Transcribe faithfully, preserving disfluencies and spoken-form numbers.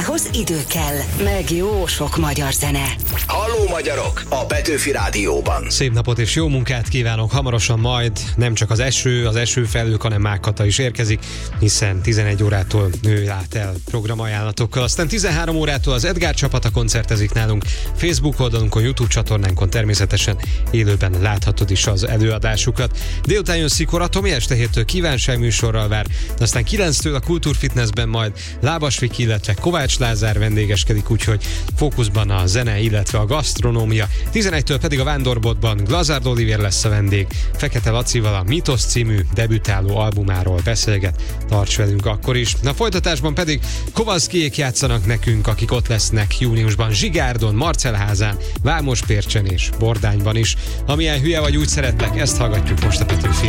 Ahhoz idő kell, meg jó sok magyar zene. Halló magyarok! A Petőfi Rádióban. Szép napot és jó munkát kívánok! Hamarosan majd nem csak az eső, az esőfelhők, hanem Mágkata is érkezik, hiszen tizenegy órától ő lát el programajánlatokkal. Aztán tizenhárom órától az Edgár csapata koncertezik nálunk. Facebook oldalunkon, YouTube csatornánkon természetesen élőben láthatod is az előadásukat. Délután jön Szikora Tomi, este héttől kívánságműsorral vár, aztán kilenctől a Kultúrfitnessben majd Lábas Viki, illetve Kovács Lázár vendégeskedik, úgyhogy fókuszban a zene, illetve a gasztronómia. tizenegytől pedig a Vándorbotban Glazard Olivér lesz a vendég. Fekete Lacival a Mítosz című debütáló albumáról beszélget. Tarts velünk akkor is. A folytatásban pedig Kovalszkijék játszanak nekünk, akik ott lesznek júniusban Zsigárdon, Marcelházán, Vámospércsen és Bordányban is. Amilyen hülye vagy, úgy szeretlek, ezt hallgatjuk most a Petőfi